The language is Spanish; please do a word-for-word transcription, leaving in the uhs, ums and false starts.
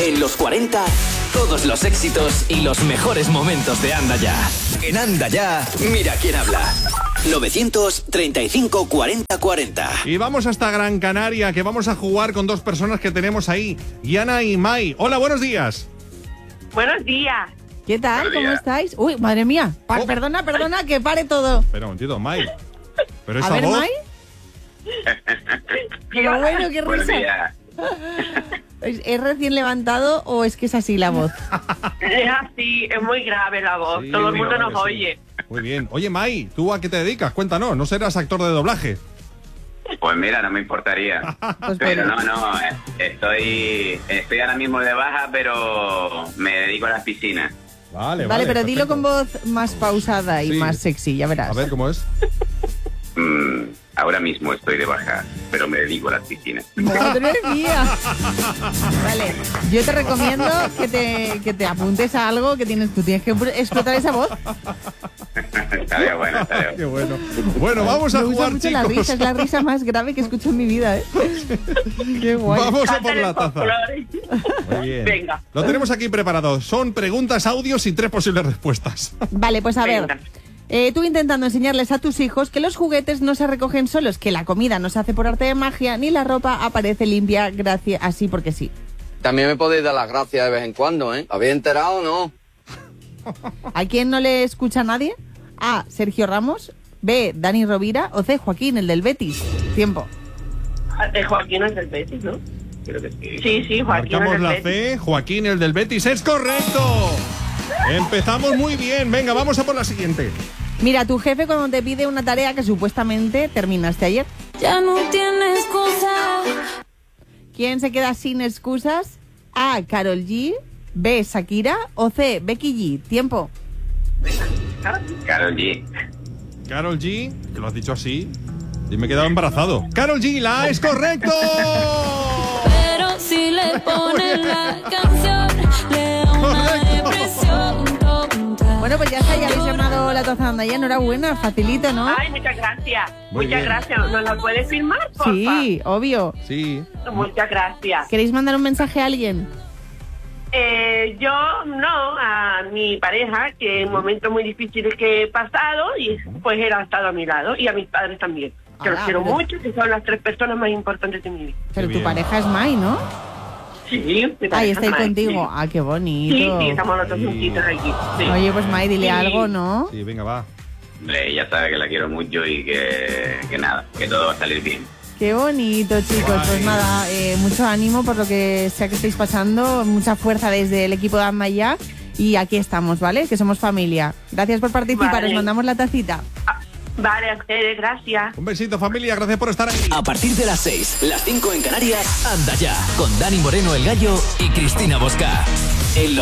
En los cuarenta, todos los éxitos y los mejores momentos de Anda Ya. En Anda Ya, mira quién habla. novecientos treinta y cinco cuarenta cuarenta. Y vamos hasta Gran Canaria, que vamos a jugar con dos personas que tenemos ahí, Yana y Mai. Hola, buenos días. Buenos días. ¿Qué tal? Buenos ¿Cómo días. estáis? Uy, madre mía. Pa- Oh. Perdona, perdona, que pare todo. Espera un momentito, Mai. Pero A esa ver, voz... Mai. Qué bueno, qué Buenos risa. días. ¿Es, ¿Es recién levantado o es que es así la voz? Es así, es muy grave la voz. Sí, Todo el mundo claro nos que sí. oye. Muy bien. Oye, Mai, ¿tú a qué te dedicas? Cuéntanos, ¿no serás actor de doblaje? Pues mira, no me importaría. Pues Pero bueno. no, no, eh, estoy, estoy ahora mismo de baja, pero me dedico a las piscinas. Vale, vale. Vale, pero dilo perfecto. con voz más pausada y Sí. más sexy, ya verás. A ver, ¿cómo es? Mm, ahora mismo estoy de baja, pero me dedico a las piscinas. ¡Madre mía! Vale, yo te recomiendo que te, que te apuntes a algo que tienes, tú tienes que explotar esa voz. Estaría bueno, estaría Qué bueno. bueno. Bueno, vamos a Me gusta jugar, mucho la chicos. risa, es la risa más grave que escucho en mi vida, ¿eh? Qué guay. Vamos a por Canten la el taza. folclore. Muy bien. Venga. Lo tenemos aquí preparado. Son preguntas, audios y tres posibles respuestas. Vale, pues a ver. Venga. Eh, tú intentando enseñarles a tus hijos que los juguetes no se recogen solos, que la comida no se hace por arte de magia, ni la ropa aparece limpia gracias así porque sí. También me podéis dar las gracias de vez en cuando, ¿eh? ¿Habéis enterado o no? ¿A quién no le escucha nadie? A. Sergio Ramos. B. Dani Rovira. O C. Joaquín, el del Betis. Tiempo. Eh, Joaquín es del Betis, ¿no? Creo que sí. Sí, sí, Joaquín es Marcamos del la Betis. C. Joaquín, el del Betis. ¡Es correcto! Empezamos muy bien. Venga, vamos a por la siguiente. Mira, tu jefe cuando te pide una tarea que supuestamente terminaste ayer. Ya no tiene excusa. ¿Quién se queda sin excusas? A. Karol G. B. Shakira. O C. Becky G. Tiempo. Karol G. Karol G, que lo has dicho así. Y me he quedado embarazado. Karol G, la A es correcto. Pero si le ponen la canción, le da una Correcto. depresión tonta. Bueno, pues ya está, ya habéis ganado la taza de Anda Ya. Enhorabuena, facilito, ¿no? Ay, muchas gracias. Muy muchas bien. gracias. ¿Nos la puedes firmar, porfa? Sí, obvio. Sí. Muchas gracias. ¿Queréis mandar un mensaje a alguien? Eh, yo no, a mi pareja, que en momentos muy difíciles que he pasado, y pues él ha estado a mi lado, y a mis padres también. Que Ah, los quiero pero- mucho, que son las tres personas más importantes de mi vida. Pero Qué tu bien. pareja es Mai, ¿no? Sí, mi Ahí pareja está ahí Mai, contigo. sí. Ah, qué bonito. Sí, sí, estamos los dos Sí. juntitos aquí. Sí. Oye, pues Mai, dile Sí. algo, ¿no? Sí, venga, va. Hombre, ella sabe que la quiero mucho y que, que nada, que todo va a salir bien. Qué bonito, chicos. Guay. Pues nada, eh, mucho ánimo por lo que sea que estéis pasando. Mucha fuerza desde el equipo de Anda Ya. Y aquí estamos, ¿vale? Que somos familia. Gracias por participar. Vale. Os mandamos la tacita. Ah, vale, a ustedes, gracias. Un besito, familia. Gracias por estar ahí. A partir de las seis, las cinco en Canarias, Anda Ya, con Dani Moreno el Gallo y Cristina Bosca. En los